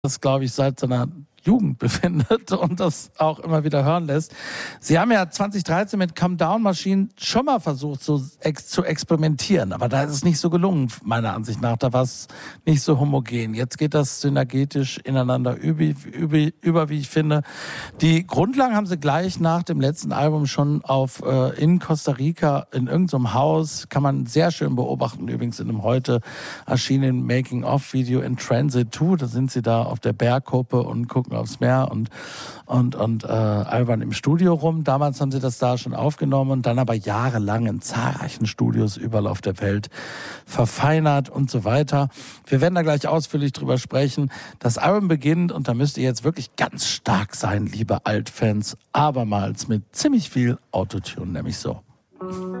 das, glaube ich, seit seiner Jugend befindet und das auch immer wieder hören lässt. Sie haben ja 2013 mit Come Down Machine schon mal versucht zu experimentieren, aber da ist es nicht so gelungen, meiner Ansicht nach. Da war es nicht so homogen. Jetzt geht das synergetisch ineinander über, wie ich finde. Die Grundlagen haben sie gleich nach dem letzten Album schon in Costa Rica in irgendeinem Haus, kann man sehr schön beobachten, übrigens in einem heute erschienenen Making-of-Video in Transit 2. Da sind sie da auf der Bergkuppe und gucken aufs Meer und albern im Studio rum. Damals haben sie das da schon aufgenommen und dann aber jahrelang in zahlreichen Studios überall auf der Welt verfeinert und so weiter. Wir werden da gleich ausführlich drüber sprechen. Das Album beginnt, und da müsst ihr jetzt wirklich ganz stark sein, liebe Altfans, abermals mit ziemlich viel Autotune, nämlich so.